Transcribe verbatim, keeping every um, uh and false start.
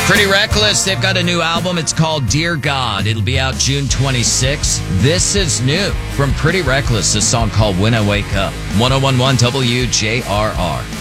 Pretty Reckless, they've got a new album. It's called Dear God. It'll be out June twenty-sixth. This is new from Pretty Reckless, a song called When I Wake Up. one oh one point one W J R R.